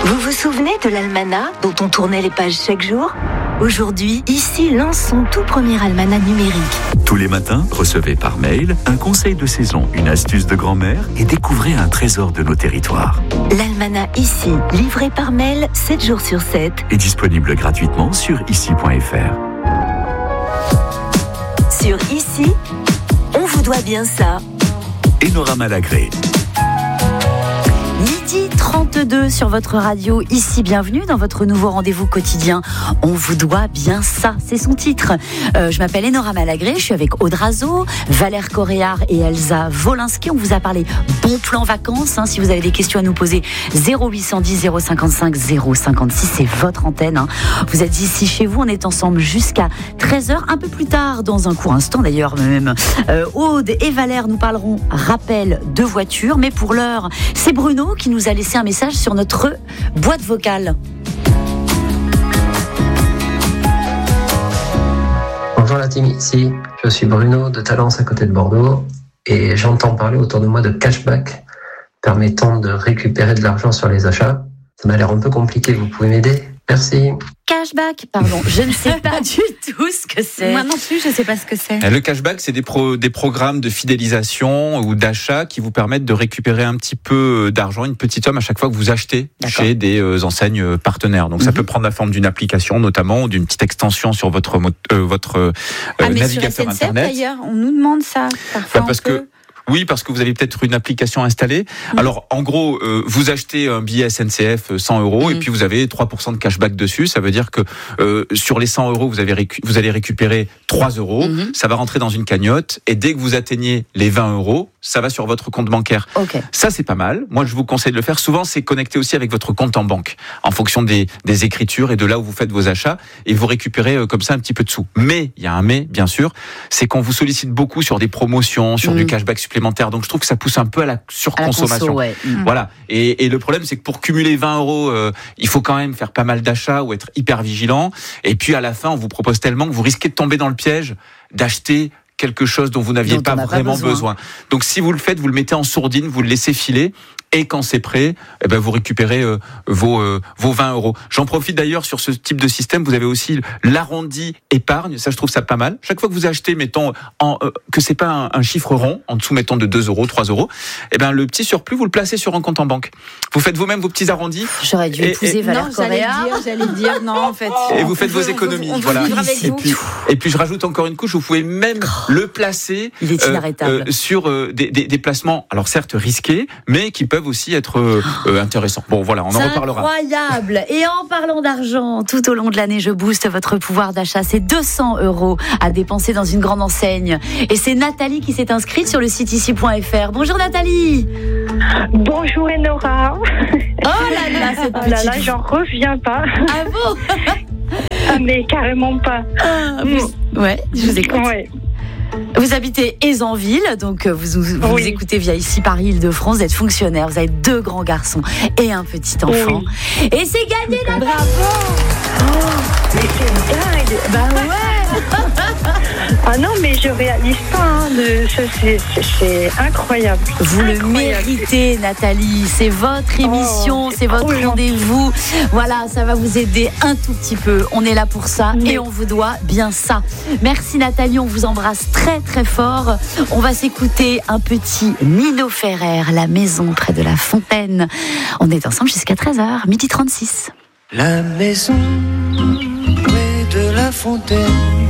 Vous vous souvenez de l'almanach dont on tournait les pages chaque jour ? Aujourd'hui, ici lance son tout premier almanach numérique. Tous les matins, recevez par mail un conseil de saison, une astuce de grand-mère et découvrez un trésor de nos territoires. L'almanach ici, livré par mail 7 jours sur 7. Est disponible gratuitement sur ici.fr. Sur Ici, on vous doit bien ça. Enora Malagré. Midi 32 sur votre radio, ici, bienvenue dans votre nouveau rendez-vous quotidien. On vous doit bien ça, c'est son titre. Je m'appelle Enora Malagré, je suis avec Aude Razo, Valère Coréard et Elsa Wolinski. On vous a parlé bon plan vacances, si vous avez des questions à nous poser, 0810 055 056, c'est votre antenne. Vous êtes ici chez vous, on est ensemble jusqu'à 13h, un peu plus tard, dans un court instant d'ailleurs même. Aude et Valère nous parleront rappel de voiture, mais pour l'heure, c'est Bruno qui nous a laissé un message sur notre boîte vocale. Bonjour la team, ici je suis Bruno de Talence à côté de Bordeaux et j'entends parler autour de moi de cashback permettant de récupérer de l'argent sur les achats. Ça m'a l'air un peu compliqué, vous pouvez m'aider ? Merci. Cashback, pardon, je ne sais pas du tout ce que c'est. Moi non plus, je ne sais pas ce que c'est. Le cashback, c'est des programmes de fidélisation ou d'achat qui vous permettent de récupérer un petit peu d'argent, une petite somme à chaque fois que vous achetez chez des enseignes partenaires. Donc ça peut prendre la forme d'une application notamment ou d'une petite extension sur votre navigateur sur SNCF, Internet. D'ailleurs, on nous demande ça parfois. Oui, parce que vous avez peut-être une application installée. Alors, en gros, vous achetez un billet SNCF 100 € et puis vous avez 3% de cashback dessus. Ça veut dire que sur les 100 €, vous allez récupérer 3 €. Ça va rentrer dans une cagnotte et dès que vous atteignez les 20 €, ça va sur votre compte bancaire. Okay. Ça, c'est pas mal. Moi, je vous conseille de le faire. Souvent, c'est connecté aussi avec votre compte en banque en fonction des écritures et de là où vous faites vos achats et vous récupérez comme ça un petit peu de sous. Mais, il y a un mais, bien sûr, c'est qu'on vous sollicite beaucoup sur des promotions, sur du cashback supplémentaire. Donc je trouve que ça pousse un peu à la surconsommation. Voilà. Et le problème, c'est que pour cumuler 20 €, il faut quand même faire pas mal d'achats ou être hyper vigilant. Et puis à la fin, on vous propose tellement que vous risquez de tomber dans le piège d'acheter quelque chose dont vous n'aviez pas vraiment besoin. Donc si vous le faites, vous le mettez en sourdine, vous le laissez filer. Et quand c'est prêt, vous récupérez vos 20 €. J'en profite d'ailleurs sur ce type de système. Vous avez aussi l'arrondi épargne. Ça, je trouve ça pas mal. Chaque fois que vous achetez, mettons que c'est pas un chiffre rond, en dessous, mettons de 2 €, 3 €. Le petit surplus, vous le placez sur un compte en banque. Vous faites vous-même vos petits arrondis. J'aurais dû épouser Valère Coréard. J'allais dire non en fait. Et vous faites vos économies. Voilà. Et puis je rajoute encore une couche. Vous pouvez même le placer. Il est inarrêtable. Sur des placements, alors certes risqués, mais qui peuvent aussi être intéressants. Bon, voilà, on en reparlera. Incroyable. Et en parlant d'argent, tout au long de l'année, je booste votre pouvoir d'achat. C'est 200 € à dépenser dans une grande enseigne. Et c'est Nathalie qui s'est inscrite sur le site ici.fr. Bonjour Nathalie. Bonjour Enora. Oh là là, cette petite... là, j'en reviens pas. Ah bon? Mais carrément pas. Ouais, je vous écoute. Ouais. Vous habitez Ézanville, donc vous écoutez via ici Paris-Île-de-France, vous êtes fonctionnaire, vous avez 2 grands garçons et un petit enfant. Oui. Et c'est gagné, la bravo. Mais c'est dingue. Bah ouais. Ah non, mais je réalise pas. C'est incroyable. Vous le méritez, Nathalie. C'est votre émission, c'est votre rendez-vous. Voilà, ça va vous aider un tout petit peu. On est là pour ça et on vous doit bien ça. Merci Nathalie, on vous embrasse très très fort. On va s'écouter un petit Nino Ferrer, La maison près de la fontaine. On est ensemble jusqu'à 13h, midi 36. La maison près de la fontaine,